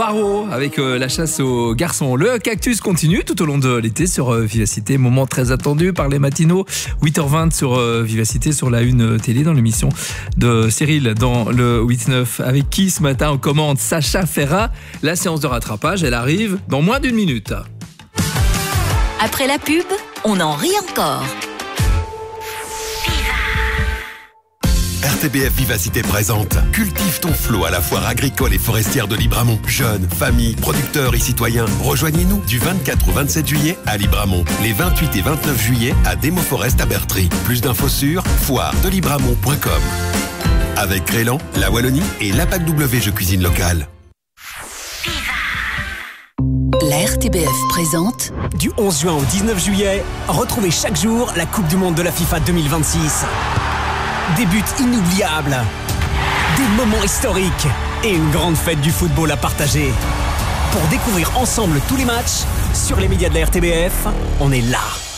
Faro avec la chasse aux garçons. Le cactus continue tout au long de l'été sur Vivacité. Moment très attendu par les matinaux. 8h20 sur Vivacité, sur la une télé, dans l'émission de Cyril dans le 8-9. Avec qui ce matin on commande Sacha Ferrat. La séance de rattrapage, elle arrive dans moins d'une minute. Après la pub, on en rit encore. RTBF Vivacité présente Cultive ton flot à la foire agricole et forestière de Libramont. Jeunes, familles, producteurs et citoyens, rejoignez-nous du 24 au 27 juillet à Libramont. Les 28 et 29 juillet à Démoforest à Bertry. Plus d'infos sur foiredelibramont.com. Avec Crélan, la Wallonie et l'APAC W Jeux Cuisine Locale. La RTBF présente du 11 juin au 19 juillet, retrouvez chaque jour la Coupe du Monde de la FIFA 2026. Des buts inoubliables, des moments historiques et une grande fête du football à partager. Pour découvrir ensemble tous les matchs, sur les médias de la RTBF, on est là.